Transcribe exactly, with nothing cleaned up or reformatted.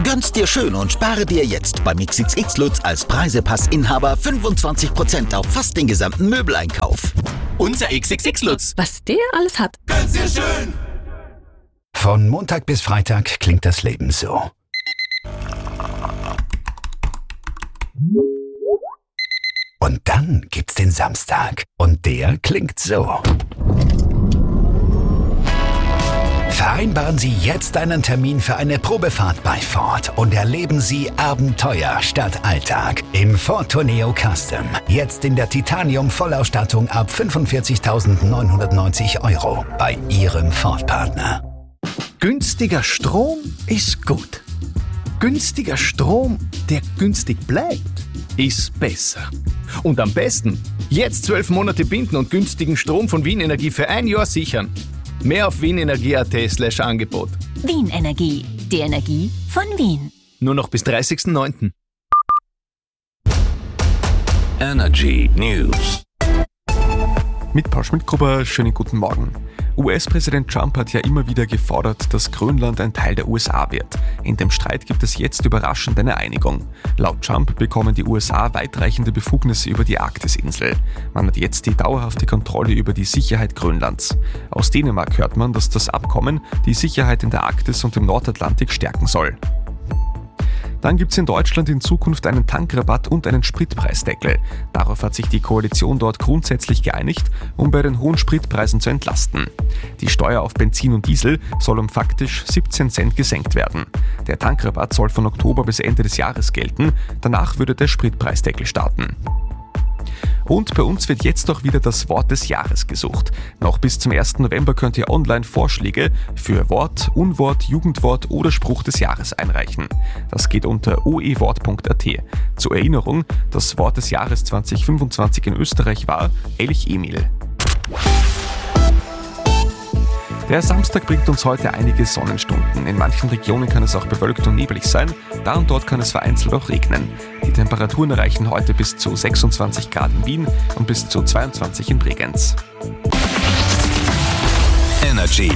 Gönn's dir schön und spare dir jetzt beim X X X Lutz als Preisepass-Inhaber fünfundzwanzig Prozent auf fast den gesamten Möbeleinkauf. Unser X X X Lutz. Was der alles hat. Gönn's dir schön! Von Montag bis Freitag klingt das Leben so. Und dann gibt's den Samstag. Und der klingt so. Vereinbaren Sie jetzt einen Termin für eine Probefahrt bei Ford und erleben Sie Abenteuer statt Alltag im Ford Tourneo Custom. Jetzt in der Titanium-Vollausstattung ab fünfundvierzigtausendneunhundertneunzig Euro bei Ihrem Ford-Partner. Günstiger Strom ist gut. Günstiger Strom, der günstig bleibt, ist besser. Und am besten jetzt zwölf Monate binden und günstigen Strom von Wien Energie für ein Jahr sichern. Mehr auf wienenergie.at slash Angebot. Wien Energie, die Energie von Wien. Nur noch bis dreißigsten neunten Energy News. Mit Paul Schmidt-Gruber, schönen guten Morgen. U S-Präsident Trump hat ja immer wieder gefordert, dass Grönland ein Teil der U S A wird. In dem Streit gibt es jetzt überraschend eine Einigung. Laut Trump bekommen die U S A weitreichende Befugnisse über die Arktisinsel. Man hat jetzt die dauerhafte Kontrolle über die Sicherheit Grönlands. Aus Dänemark hört man, dass das Abkommen die Sicherheit in der Arktis und im Nordatlantik stärken soll. Dann gibt es in Deutschland in Zukunft einen Tankrabatt und einen Spritpreisdeckel. Darauf hat sich die Koalition dort grundsätzlich geeinigt, um bei den hohen Spritpreisen zu entlasten. Die Steuer auf Benzin und Diesel soll um faktisch siebzehn Cent gesenkt werden. Der Tankrabatt soll von Oktober bis Ende des Jahres gelten, danach würde der Spritpreisdeckel starten. Und bei uns wird jetzt auch wieder das Wort des Jahres gesucht. Noch bis zum ersten November könnt ihr online Vorschläge für Wort, Unwort, Jugendwort oder Spruch des Jahres einreichen. Das geht unter o e wort punkt a t. Zur Erinnerung, das Wort des Jahres zwanzig fünfundzwanzig in Österreich war Elch Emil. Der Samstag bringt uns heute einige Sonnenstunden. In manchen Regionen kann es auch bewölkt und nebelig sein. Da und dort kann es vereinzelt auch regnen. Die Temperaturen erreichen heute bis zu sechsundzwanzig Grad in Wien und bis zu zweiundzwanzig in Bregenz. Energy